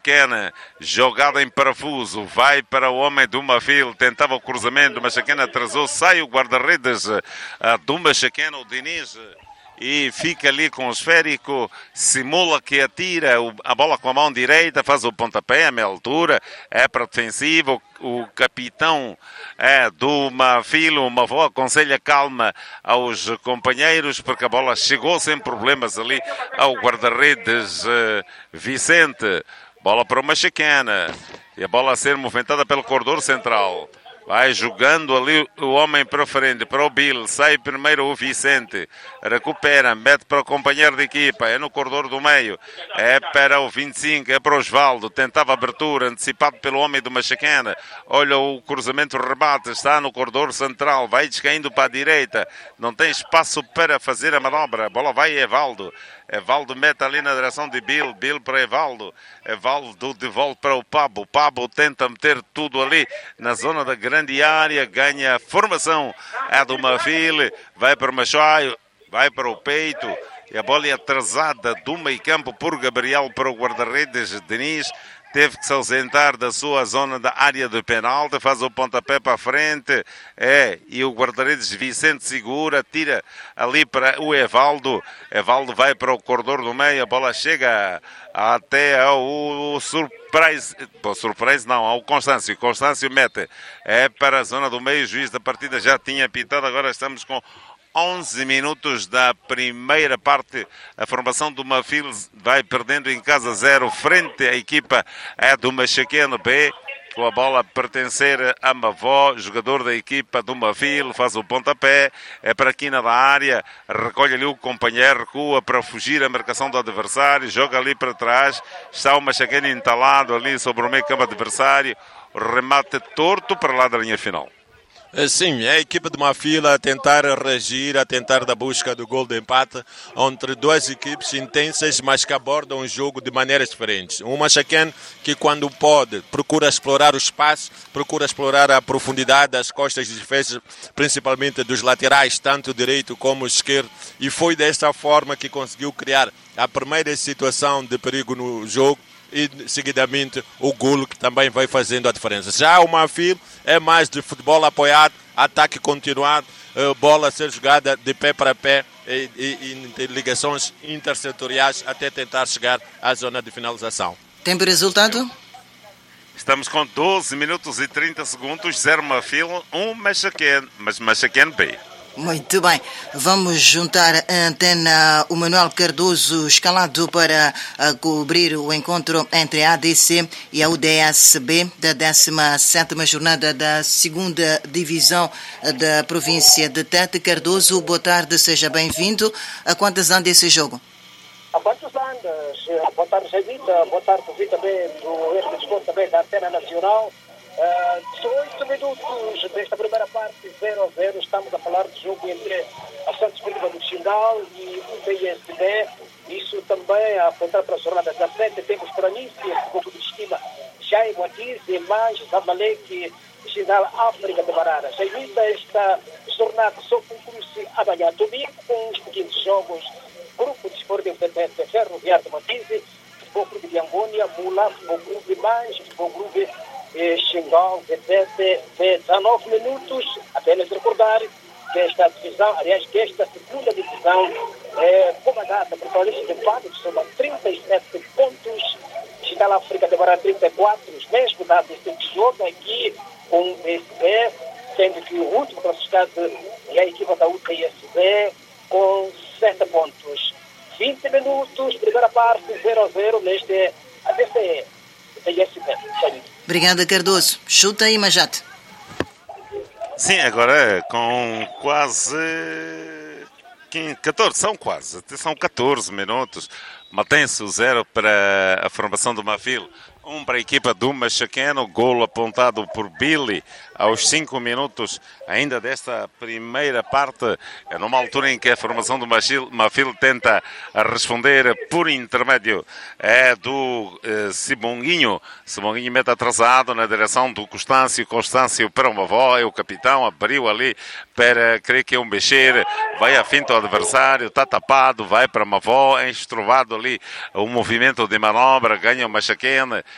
Machaquena, jogada em parafuso, vai para o homem do Mafil, tentava o cruzamento, do Machaquena atrasou, sai o guarda-redes do Machaquena, o Diniz, e fica ali com o esférico, simula que atira a bola com a mão direita, faz o pontapé a meia altura, é para defensivo. O capitão do Mafilo, o Mavó, aconselha calma aos companheiros, porque a bola chegou sem problemas ali ao guarda-redes Vicente. Bola para o Machaquena, e a bola a ser movimentada pelo corredor central. Vai jogando ali o homem para frente, para o Bill. Sai primeiro o Vicente. Recupera, mete para o companheiro de equipa. É no corredor do meio. É para o 25, é para o Osvaldo. Tentava abertura, antecipado pelo homem do Machaquena. Olha o cruzamento, rebate. Está no corredor central. Vai descaindo para a direita. Não tem espaço para fazer a manobra. A bola vai a Evaldo. Evaldo mete ali na direção de Bill. Bill para Evaldo. Evaldo devolve para o Pabo. Pabo tenta meter tudo ali na zona da grande área. Ganha a formação. É do Mafil. Vai para o Machoaio. Vai para o peito. E a bola é atrasada do meio campo por Gabriel para o guarda-redes Diniz. Teve que se ausentar da sua zona da área de penalti, faz o pontapé para a frente, e o guarda-redes Vicente segura, tira ali para o Evaldo. Evaldo vai para o corredor do meio, a bola chega até ao Surprise não, ao Constâncio. Constâncio mete, para a zona do meio, o juiz da partida já tinha apitado, agora estamos com 11 minutos da primeira parte. A formação do Mafil vai perdendo em casa 0 frente à equipa do Machaqueno B, com a bola a pertencer a Mavó, jogador da equipa do Mafil, faz o pontapé, é para a quina da área, recolhe ali o companheiro, recua para fugir a marcação do adversário, joga ali para trás, está o Machaqueno entalado ali sobre o meio campo adversário, remate torto para lá da linha final. Sim, é a equipa de Mafila a tentar reagir, a tentar da busca do gol de empate entre duas equipes intensas, mas que abordam o jogo de maneiras diferentes. O Machaquén, que quando pode, procura explorar o espaço, procura explorar a profundidade das costas de defesa, principalmente dos laterais, tanto direito como esquerdo, e foi desta forma que conseguiu criar a primeira situação de perigo no jogo, e seguidamente o golo que também vai fazendo a diferença. Já o Mafil é mais de futebol apoiado, ataque continuado, bola a ser jogada de pé para pé e ligações intersetoriais até tentar chegar à zona de finalização. Tempo e resultado? Estamos com 12 minutos e 30 segundos, 0 Mafil, 1 Machaquén, mas Machaquén B. Muito bem, vamos juntar a antena o Manuel Cardoso escalado para cobrir o encontro entre a ADC e a UDSB da 17ª jornada da 2ª Divisão da província de Tete. Cardoso, boa tarde, seja bem-vindo. A quantas anda esse jogo? A quantas andas? Boa tarde, Jaimita. Boa tarde, também do Erro de Desporto, também da Antena Nacional. 18 minutos desta primeira parte, 0-0. Estamos a falar de jogo entre a Santos Príncipe do Xingal e o PSB. Isso também a apontar para a jornada 17. Temos para início esse jogo de estima Jaime Matiz e mais Zamalek Xingal África de Barara. Já evita esta jornada só conclui-se amanhã domingo com os seguintes jogos: Grupo de Esporte de Ferroviário de Matiz, Futebol Clube de Angônia, Mula, Futebol Clube mais Futebol Clube Xingal, 19 minutos. Apenas recordar que esta divisão, aliás, que esta segunda divisão é comandada por Paulista de Pato, que soma 37 pontos, Xingal África de Bará 34, os mesmos dados deste jogo aqui com o PSB, sendo que o último classificado é a equipa da UTSB com 7 pontos. 20 minutos, primeira parte, 0-0 neste ADCE. Obrigada, Cardoso. Chuta aí, Majate. Sim, agora com quase 14, são 14 minutos. Mantém-se o 0 para a formação do Mafil. 1 para a equipa do Machaqueno, golo apontado por Billy aos 5 minutos ainda desta primeira parte. É numa altura em que a formação do Mafil tenta responder por intermédio do Sibonguinho. Sibonguinho mete atrasado na direção do Constâncio. Constâncio para uma avó, é o capitão, abriu ali para, creio que é um mexer, vai à finta ao adversário, está tapado, vai para uma avó, é estrovado ali o movimento de manobra, ganha o Machaqueno.